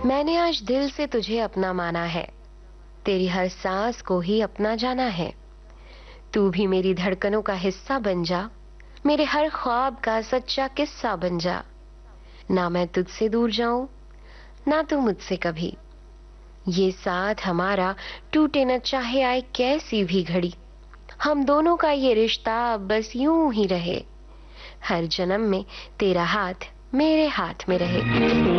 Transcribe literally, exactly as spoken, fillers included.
मैंने आज दिल से तुझे अपना माना है, तेरी हर सांस को ही अपना जाना है। तू भी मेरी धड़कनों का हिस्सा बन जा, मेरे हर ख्वाब का सच्चा किस्सा बन जा। ना मैं तुझसे दूर जाऊं, ना तू मुझसे कभी। ये साथ हमारा टूटे न चाहे आए कैसी भी घड़ी। हम दोनों का ये रिश्ता बस यूं ही रहे, हर जन्म में तेरा हाथ मेरे हाथ में रहे।